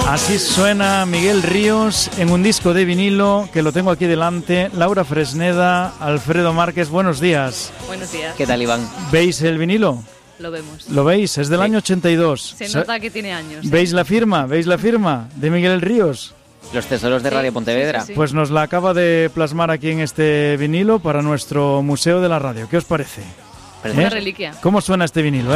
Así suena Miguel Ríos en un disco de vinilo que lo tengo aquí delante. Laura Fresneda, Alfredo Márquez, buenos días. Buenos días. ¿Qué tal, Iván? ¿Veis el vinilo? Lo vemos. ¿Lo veis? Es del año 82. Se nota que tiene años. ¿Veis la firma? ¿Veis la firma de Miguel Ríos? Los tesoros de Radio Pontevedra. Sí. Pues nos la acaba de plasmar aquí en este vinilo para nuestro Museo de la Radio. ¿Qué os parece? Parece una reliquia. ¿Cómo suena este vinilo,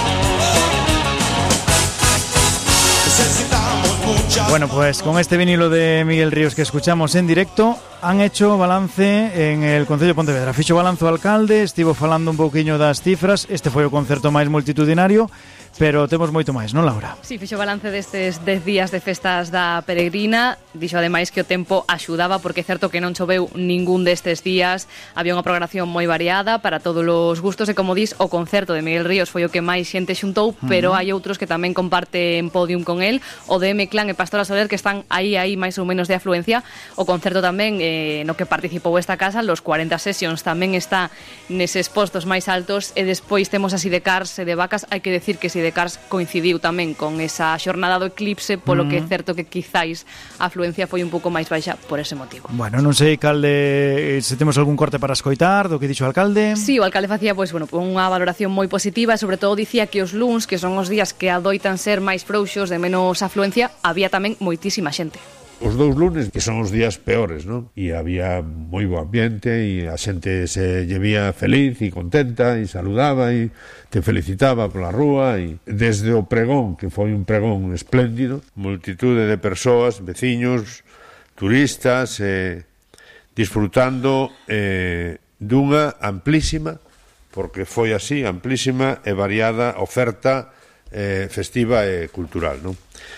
Bueno, pues con este vinilo de Miguel Ríos que escuchamos en directo, han hecho balance en el Concello de Pontevedra. Fixo balance o alcalde, estivo falando un pouquiño das cifras. Este foi o concerto máis multitudinario, pero temos moito máis, non, Laura? Si, fixo balance destes 10 días de festas da Peregrina. Dixo ademais que o tempo axudaba, porque é certo que non choveu ningún destes días. Había unha programación moi variada para todos os gustos e, como dis, o concerto de Miguel Ríos foi o que máis xente xuntou, pero hai outros que tamén comparten podium con el, o de M-Clan e Pastora Soler, que están aí máis ou menos de afluencia. O concerto tamén no que participou esta casa, los 40 Sessions, tamén está neses postos máis altos. E despois temos a Sidecars e de Vacas. Hai que decir que Sidecars coincidiu tamén con esa xornada do eclipse, polo que é certo que quizáis a afluencia foi un pouco máis baixa por ese motivo. Bueno, non sei, alcalde, se temos algún corte para escoitar do que dixo o alcalde. Sí, o alcalde facía unha valoración moi positiva, e sobre todo dicía que os luns, que son os días que adoitan ser máis frouxos, de menos afluencia, había tamén moitísima xente. Os dous lunes, que son os días peores, non? E había moi bo ambiente e a xente se llevía feliz e contenta e saludaba e te felicitaba pola rúa. E desde o pregón, que foi un pregón espléndido, multitude de persoas, veciños, turistas, disfrutando dunha amplísima, porque foi así, amplísima e variada oferta festiva e cultural, non?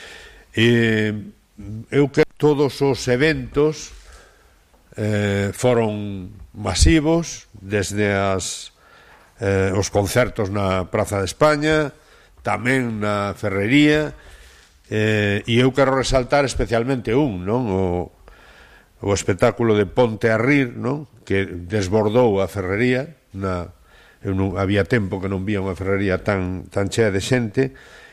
Eu que todos os eventos foron masivos, desde os concertos na Praza de España, tamén na Ferrería, e eu quero resaltar especialmente non? O espectáculo de Ponte a Rir, non? Que desbordou a Ferrería. Eu non había tempo que non vía unha Ferrería tan chea de xente,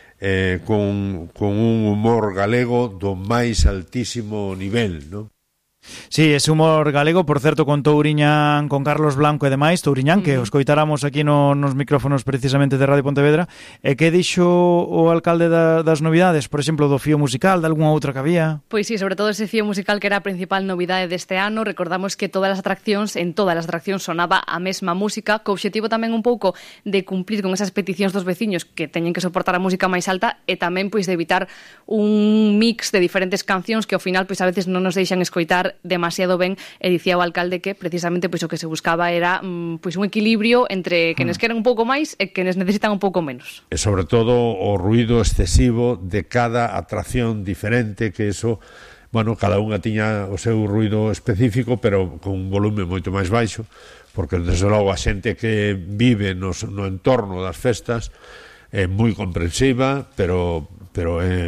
con un humor galego do máis altísimo nivel, non? Sí, ese humor galego, por certo, con Touriñán, con Carlos Blanco e demais, Touriñán, que os coitáramos aquí nos micrófonos precisamente de Radio Pontevedra. E que dixo o alcalde das novidades, por exemplo, do fío musical, de algunha outra que había? Pois sí, sobre todo ese fío musical que era a principal novidade deste ano. Recordamos que en todas as atraccións sonaba a mesma música, co obxectivo tamén un pouco de cumplir con esas peticións dos veciños que teñen que soportar a música máis alta, e tamén pois de evitar un mix de diferentes cancións que ao final pois a veces non nos deixan escoitar demasiado ben. E dicía o alcalde que precisamente pois o que se buscaba era pois un equilibrio entre quenes queren un pouco máis e quenes necesitan un pouco menos. E sobre todo o ruido excesivo de cada atracción diferente, que eso, bueno, cada unha tiña o seu ruido específico, pero con un volume moito máis baixo, porque desde logo a xente que vive no entorno das festas é moi comprensiva, pero é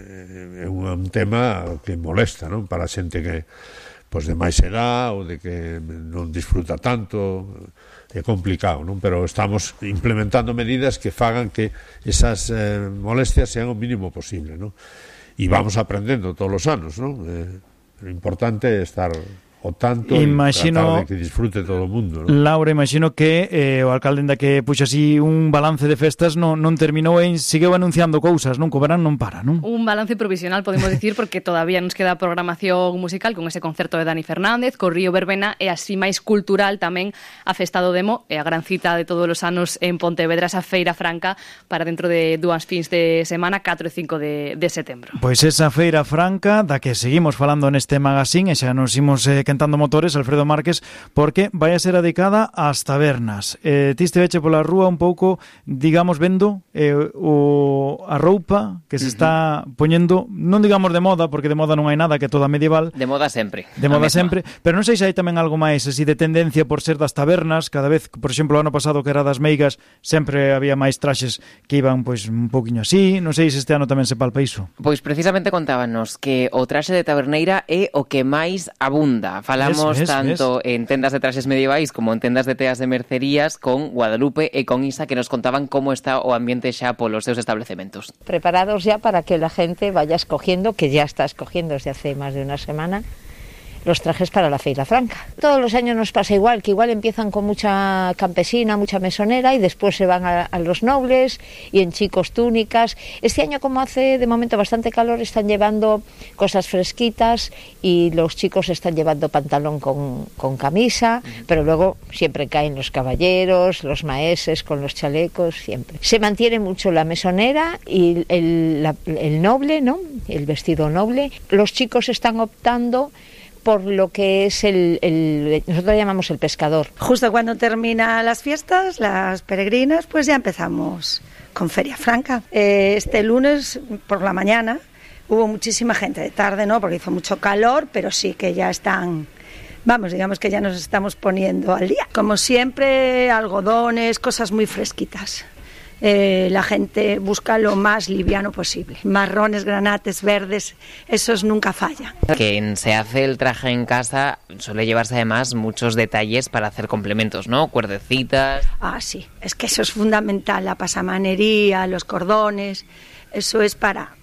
un tema que molesta, non? Para a xente que pois de máis edad ou de que non disfruta tanto, é complicado, non? Pero estamos implementando medidas que fagan que esas molestias sean o mínimo posible, non? E vamos aprendendo todos os anos, non? O importante é estar o tanto, tratar de que disfrute todo o mundo, non? Laura, imagino que o alcalde, ainda que puxa así un balance de festas, non terminou e seguiu anunciando cousas, non? Co verán non para, non? Un balance provisional, podemos dicir, porque todavía nos queda programación musical con ese concerto de Dani Fernández, co Río Verbena, e así máis cultural tamén a Festa do Demo, e a gran cita de todos os anos en Pontevedra, esa Feira Franca, para dentro de 2 fins de semana, 4 e 5 de setembro. Pois esa Feira Franca, da que seguimos falando neste magazín, e xa nos imos quentando motores, Alfredo Márquez, porque vai a ser dedicada ás tabernas. Ti esteveche pola rúa un pouco, digamos, vendo a roupa que se está poñendo, non digamos de moda, porque de moda non hai nada, que é toda medieval. De moda sempre. De moda sempre, pero non sei se hai tamén algo máis así de tendencia por ser das tabernas. Cada vez, por exemplo, o ano pasado que era das meigas, sempre había máis traxes que iban pois un pouquiño así. Non sei se este ano tamén se palpa iso. Pois precisamente contábanos que o traxe de taberneira é o que máis abunda. Falamos tanto en tendas de traxes medievais como en tendas de teas de mercerías con Guadalupe e con Isa, que nos contaban como está o ambiente xa polos seus establecementos. Preparados ya para que la gente vaya escogiendo, que ya está escogiendo desde hace más de una semana, los trajes para la Feira Franca. Todos los años nos pasa igual, que igual empiezan con mucha campesina, mucha mesonera y después se van a los nobles y en chicos túnicas. Este año, como hace de momento bastante calor, están llevando cosas fresquitas y los chicos están llevando pantalón con camisa, pero luego siempre caen los caballeros, los maeses con los chalecos, siempre. Se mantiene mucho la mesonera y el noble, ¿no? El vestido noble. Los chicos están optando por lo que es nosotros llamamos el pescador. Justo cuando terminan las fiestas, las peregrinas, pues ya empezamos con Feria Franca. Este lunes por la mañana hubo muchísima gente, de tarde no, porque hizo mucho calor, pero sí que ya están, digamos que ya nos estamos poniendo al día. Como siempre, algodones, cosas muy fresquitas. La gente busca lo más liviano posible. Marrones, granates, verdes, esos nunca fallan. Quien se hace el traje en casa suele llevarse además muchos detalles para hacer complementos, ¿no? Cuerdecitas. Ah, sí, es que eso es fundamental, la pasamanería, los cordones, eso es para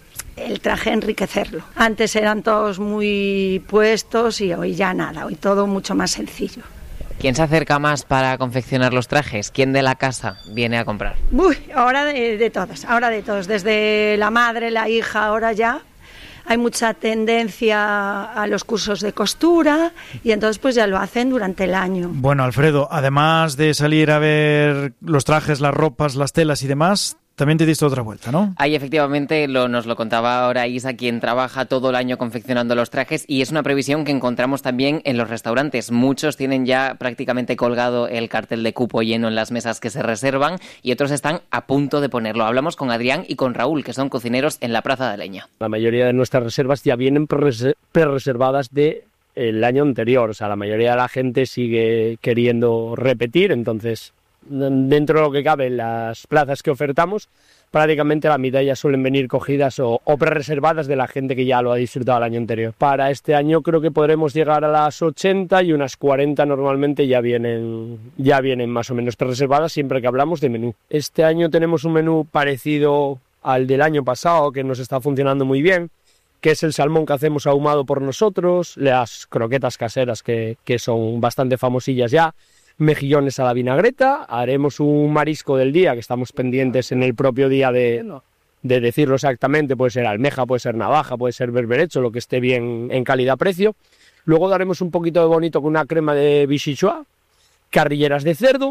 el traje enriquecerlo. Antes eran todos muy puestos y hoy ya nada, hoy todo mucho más sencillo. ¿Quién se acerca más para confeccionar los trajes? ¿Quién de la casa viene a comprar? Ahora de todos, desde la madre, la hija, ahora ya hay mucha tendencia a los cursos de costura y entonces pues ya lo hacen durante el año. Bueno, Alfredo, además de salir a ver los trajes, las ropas, las telas y demás, también te diste otra vuelta, ¿no? Ahí efectivamente nos lo contaba ahora Isa, quien trabaja todo el año confeccionando los trajes, y es una previsión que encontramos también en los restaurantes. Muchos tienen ya prácticamente colgado el cartel de cupo lleno en las mesas que se reservan y otros están a punto de ponerlo. Hablamos con Adrián y con Raúl, que son cocineros en la Plaza de Leña. La mayoría de nuestras reservas ya vienen pre-reservadas del año anterior, o sea, la mayoría de la gente sigue queriendo repetir, entonces dentro de lo que cabe las plazas que ofertamos, prácticamente la mitad ya suelen venir cogidas o pre-reservadas de la gente que ya lo ha disfrutado el año anterior. Para este año creo que podremos llegar a las 80 y unas 40 normalmente ya vienen más o menos pre-reservadas siempre que hablamos de menú. Este año tenemos un menú parecido al del año pasado que nos está funcionando muy bien, que es el salmón que hacemos ahumado por nosotros, las croquetas caseras que son bastante famosillas ya, mejillones a la vinagreta, haremos un marisco del día, que estamos pendientes en el propio día de decirlo exactamente, puede ser almeja, puede ser navaja, puede ser berberecho, lo que esté bien en calidad-precio. Luego daremos un poquito de bonito con una crema de bichichoa, carrilleras de cerdo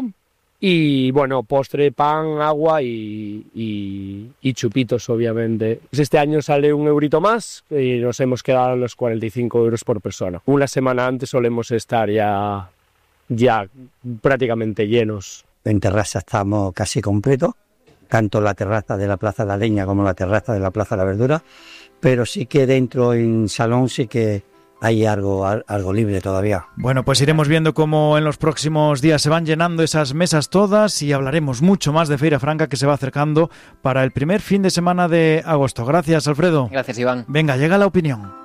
y, bueno, postre, pan, agua y chupitos, obviamente. Pues este año sale un eurito más y nos hemos quedado en los 45 euros por persona. Una semana antes solemos estar ya prácticamente llenos. En terraza estamos casi completos, tanto la terraza de la Plaza de la Leña como la terraza de la Plaza de la Verdura, pero sí que dentro en salón sí que hay algo libre todavía. Bueno, pues iremos viendo cómo en los próximos días se van llenando esas mesas todas y hablaremos mucho más de Feira Franca, que se va acercando para el primer fin de semana de agosto. Gracias, Alfredo. Gracias, Iván. Venga, llega la opinión.